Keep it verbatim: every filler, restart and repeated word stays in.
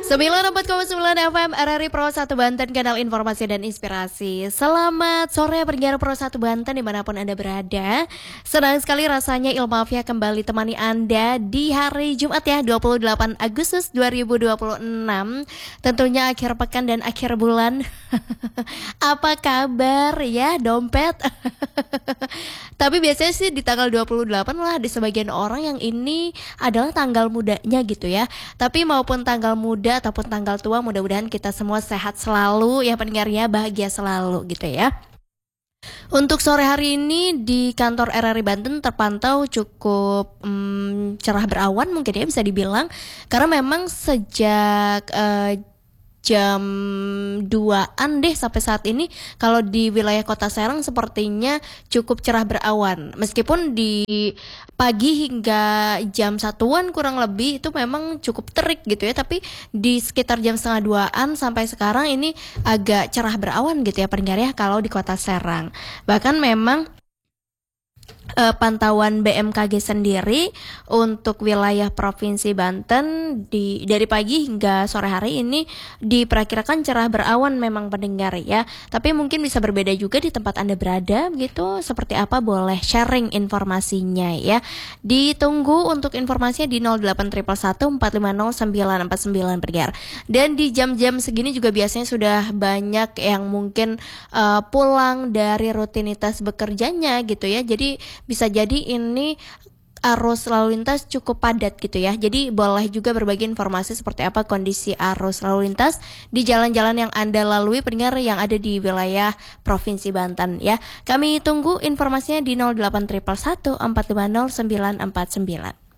sembilan puluh empat koma sembilan F M R R I Pro satu Banten, kanal informasi dan inspirasi. Selamat sore pendengar Pro satu Banten dimanapun Anda berada. Senang sekali rasanya Ilmafia kembali temani Anda di hari Jumat ya, dua puluh delapan Agustus dua ribu dua puluh enam. Tentunya akhir pekan dan akhir bulan. Apa kabar ya dompet? Tapi biasanya sih di tanggal dua puluh delapan lah di sebagian orang yang ini adalah tanggal mudanya gitu ya. Tapi maupun tanggal muda ataupun tanggal tua, mudah-mudahan kita semua sehat selalu ya pendengarnya, bahagia selalu gitu ya. Untuk sore hari ini di kantor R R I Banten terpantau cukup hmm, cerah berawan mungkin ya bisa dibilang. Karena memang sejak uh, jam duaan deh sampai saat ini kalau di wilayah Kota Serang sepertinya cukup cerah berawan. Meskipun di pagi hingga jam satuan kurang lebih itu memang cukup terik gitu ya, tapi di sekitar jam setengah duaan sampai sekarang ini agak cerah berawan gitu ya pendengar ya kalau di Kota Serang. Bahkan memang Uh, pantauan B M K G sendiri untuk wilayah Provinsi Banten di dari pagi hingga sore hari ini diperkirakan cerah berawan memang pendengar ya. Tapi mungkin bisa berbeda juga di tempat Anda berada gitu. Seperti apa boleh sharing informasinya ya. Ditunggu untuk informasinya di nol delapan satu satu empat lima nol sembilan empat sembilan pendengar. Dan di jam-jam segini juga biasanya sudah banyak yang mungkin uh, pulang dari rutinitas bekerjanya gitu ya. Jadi bisa jadi ini arus lalu lintas cukup padat gitu ya. Jadi boleh juga berbagi informasi seperti apa kondisi arus lalu lintas di jalan-jalan yang Anda lalui pendengar yang ada di wilayah Provinsi Banten ya. Kami tunggu informasinya di nol delapan satu satu empat lima nol sembilan empat sembilan.